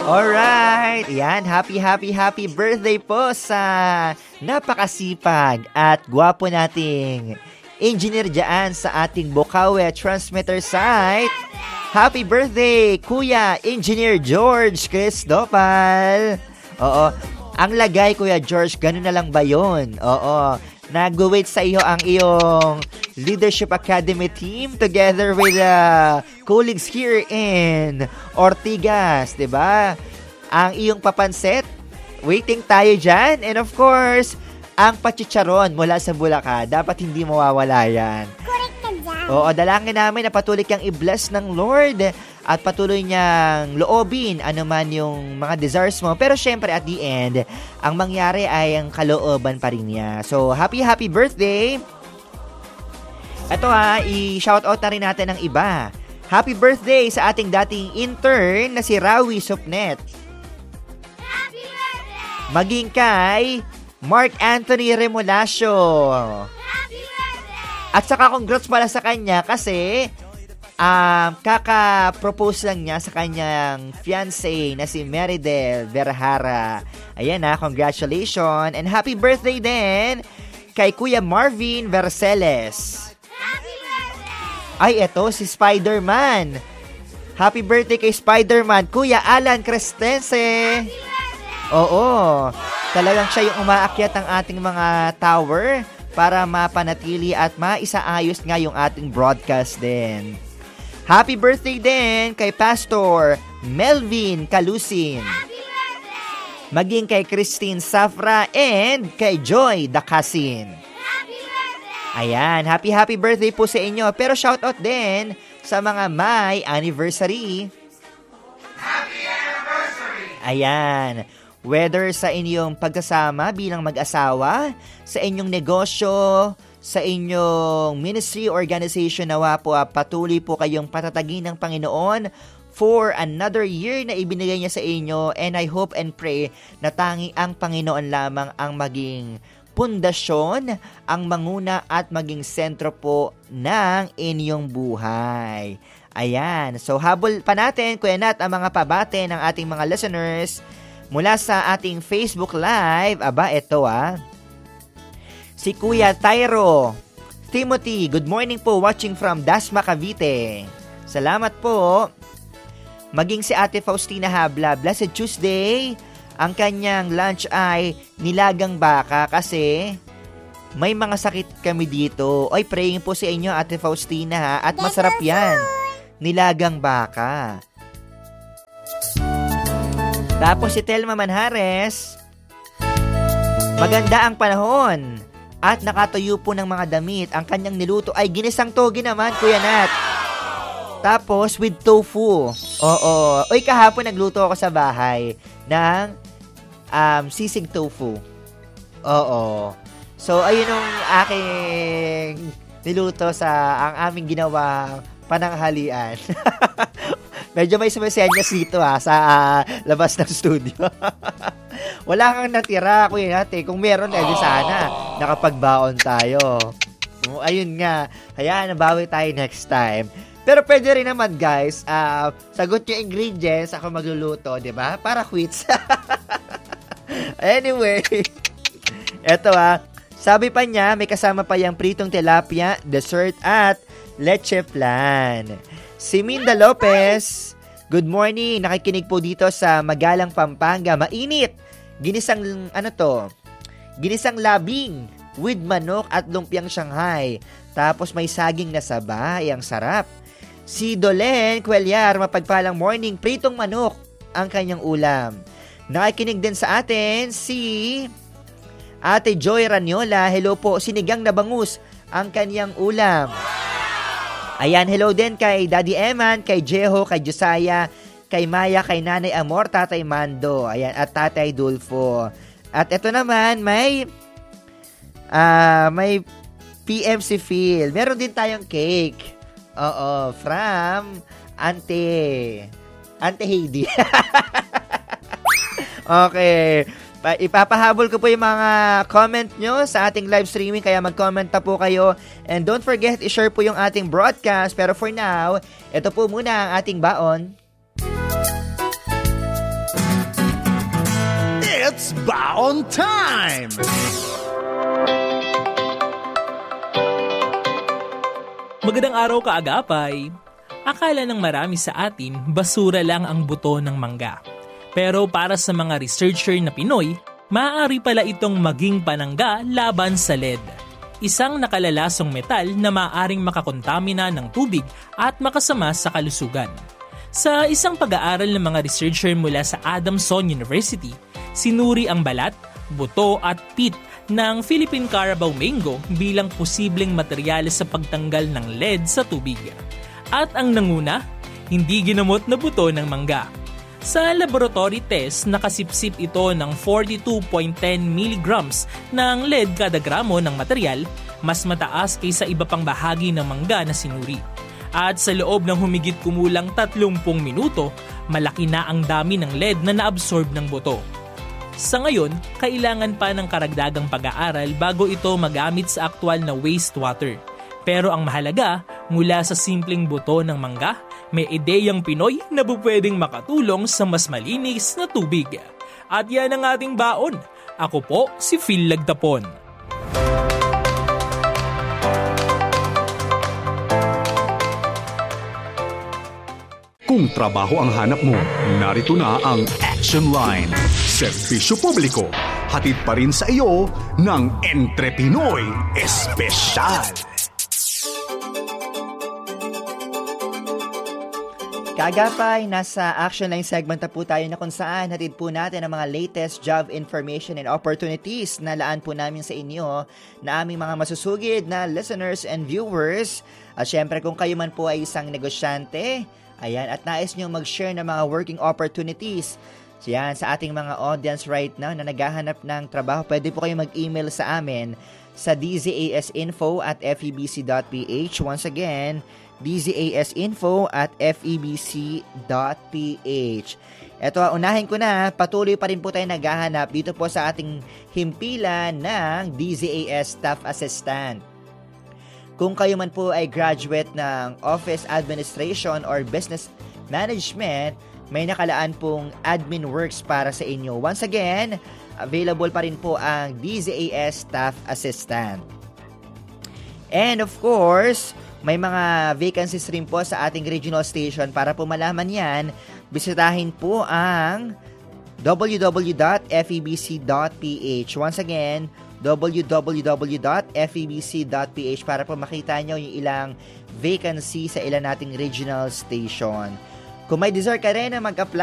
Alright, yan, happy birthday po sa napakasipag at gwapo nating engineer dyan sa ating Bocaue Transmitter site. Happy birthday, Kuya Engineer George Cristopal. Oo, ang lagay Kuya George, ganun na lang ba yun? Oo, nag-wait sa iyo ang iyong Leadership Academy team together with colleagues here in Ortigas, diba? Ang iyong papansit, waiting tayo dyan. And of course, ang pachicharon mula sa Bulacan, dapat hindi mawawala yan. Correct ka dyan. Oo, dalangin namin na patuloy kang i-bless ng Lord at patuloy niyang loobin anuman yung mga desires mo. Pero syempre at the end, ang mangyari ay ang kalooban pa rin niya. So, happy birthday! Ito i-shoutout na rin natin ang iba. Happy birthday sa ating dating intern na si Rawi Supnet. Happy birthday! Maging kay Mark Anthony Remolacio. Happy birthday! At saka congrats pala sa kanya kasi kaka-propose lang niya sa kanyang fiancé na si Meridel Verhara. Ayan congratulations and happy birthday din kay Kuya Marvin Verceles. Happy birthday! Ay, eto si Spider-Man. Happy birthday kay Spider-Man, Kuya Alan Crestense. Oo, talagang siya yung umaakyat ng ating mga tower para mapanatili at maisaayos nga yung ating broadcast din. Happy birthday din kay Pastor Melvin Calusin. Happy birthday! Maging kay Christine Safra and kay Joy Dacasin. Happy birthday! Ayan, happy birthday po sa inyo. Pero shoutout din sa mga may anniversary. Happy anniversary! Ayan, whether sa inyong pagkasama bilang mag-asawa, sa inyong negosyo, sa inyong ministry organization, nawa po patuloy po kayong patatagin ng Panginoon for another year na ibinigay niya sa inyo, and I hope and pray na tanging ang Panginoon lamang ang maging pundasyon, ang manguna at maging sentro po ng inyong buhay. Ayan, so habol pa natin, Kuya Nat, ang mga pabate ng ating mga listeners mula sa ating Facebook Live. Aba, eto si Kuya Tyro Timothy, good morning po, watching from Dasma, Cavite. Salamat po. Maging si Ate Faustina Habla, Blessed Tuesday. Ang kanyang lunch ay nilagang baka kasi may mga sakit kami dito. Oy, praying po sa inyo, Ate Faustina, at masarap yan. Nilagang baka. Tapos si Telma Manhares, maganda ang panahon at nakatuyo po ng mga damit. Ang kanyang niluto ay ginisang togi naman, Kuya Nat. Tapos with tofu. Oo. Oy, kahapon nagluto ako sa bahay ng sisig tofu. Oo. So, ayun ang aking niluto sa ang aming ginawang pananghalian. Medyo may sumisenyas dito sa labas ng studio. Wala kang natira, Kuya Nat. Kung meron, di sana nakapagbaon tayo. Ayun nga. Hayaan, nabawi tayo next time. Pero pwede rin naman, guys, sagot yung ingredients, ako magluluto, di ba? Para quits. Anyway, eto sabi pa niya, may kasama pa yung pritong tilapia, dessert at leche flan. Si Minda Lopez, good morning, nakikinig po dito sa Magalang, Pampanga. Mainit. Ginisang, ginisang labing with manok at lumpiang Shanghai. Tapos may saging na sabay, ang sarap. Si Dolen Cuellar, mapagpalang morning, pritong manok ang kanyang ulam. Nakikinig din sa atin si Ate Joy Ranyola. Hello po, sinigang na bangus ang kanyang ulam. Ayan, hello din kay Daddy Eman, kay Jeho, kay Josiah, kay Maya, kay Nanay Amor, Tatay Mando, ayan, at Tatay Dulfo. At ito naman, may PMC Phil. Meron din tayong cake. Oo, from Ante Heidi. Okay. Ipapahabol ko po yung mga comment nyo sa ating live streaming, kaya mag-comment na po kayo. And don't forget, i-share po yung ating broadcast. Pero for now, ito po muna ang ating baon. It's baon time! Magandang araw kaagapay! Akala ng marami sa atin, basura lang ang buto ng mangga. Pero para sa mga researcher na Pinoy, maaari pala itong maging panangga laban sa lead. Isang nakalalasong metal na maaaring makakontamina ng tubig at makasama sa kalusugan. Sa isang pag-aaral ng mga researcher mula sa Adamson University, sinuri ang balat, buto at pit ng Philippine Carabao mango bilang posibleng materyales sa pagtanggal ng lead sa tubig. At ang nanguna, hindi ginamot na buto ng mangga. Sa laboratory test, nakasipsip ito ng 42.10 mg ng lead kada gramo ng material, mas mataas kaysa iba pang bahagi ng mangga na sinuri. At sa loob ng humigit kumulang 30 minuto, malaki na ang dami ng lead na naabsorb ng buto. Sa ngayon, kailangan pa ng karagdagang pag-aaral bago ito magamit sa aktwal na wastewater. Pero ang mahalaga, mula sa simpleng buto ng mangga, may ideyang Pinoy na pwedeng makatulong sa mas malinis na tubig. At yan ang ating baon. Ako po si Phil Lagtapon. Kung trabaho ang hanap mo, narito na ang Action Line. Serbisyo publiko, hatid pa rin sa iyo ng Entre Pinoy Espesyal. Kaagapay, nasa Action Line segment na po tayo na kung saan hatid po natin ang mga latest job information and opportunities na laan po namin sa inyo na aming mga masusugid na listeners and viewers. At syempre kung kayo man po ay isang negosyante, ayan, at nais nyo mag-share ng mga working opportunities, so yan, sa ating mga audience right now na naghahanap ng trabaho, pwede po kayo mag-email sa amin sa dzasinfo@febc.ph. Once again, dzasinfo@febc.ph. Eto, unahin ko na, patuloy pa rin po tayo naghahanap dito po sa ating himpilan ng DZAS Staff Assistant. Kung kayo man po ay graduate ng Office Administration or Business Management, may nakalaan pong admin works para sa inyo. Once again, available pa rin po ang DZAS Staff Assistant. And of course, may mga vacancies rin po sa ating regional station. Para po malaman yan, bisitahin po ang www.febc.ph. Once again, www.febc.ph para po makita nyo yung ilang vacancy sa ilan nating regional station. Kung may desire ka rin na mag-apply